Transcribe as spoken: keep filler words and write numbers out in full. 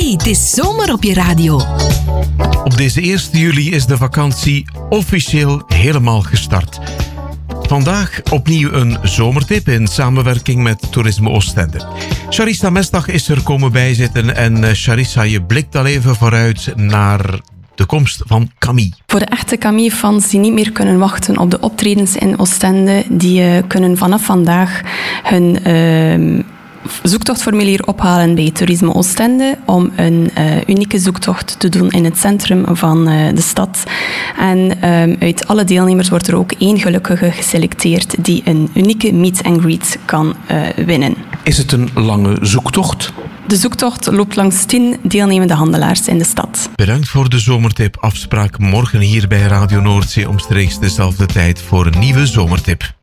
Hey, het is zomer op je radio. Op deze eerste juli is de vakantie officieel helemaal gestart. Vandaag opnieuw een zomertip in samenwerking met Toerisme Oostende. Charissa Mestdag is er komen bijzitten en uh, Charissa, je blikt al even vooruit naar de komst van Camille. Voor de echte Camille-fans die niet meer kunnen wachten op de optredens in Oostende, die uh, kunnen vanaf vandaag hun Uh, zoektochtformulier ophalen bij Toerisme Oostende om een uh, unieke zoektocht te doen in het centrum van uh, de stad. En um, uit alle deelnemers wordt er ook één gelukkige geselecteerd die een unieke meet and greet kan uh, winnen. Is het een lange zoektocht? De zoektocht loopt langs tien deelnemende handelaars in de stad. Bedankt voor de zomertip. Afspraak morgen hier bij Radio Noordzee omstreeks dezelfde tijd voor een nieuwe zomertip.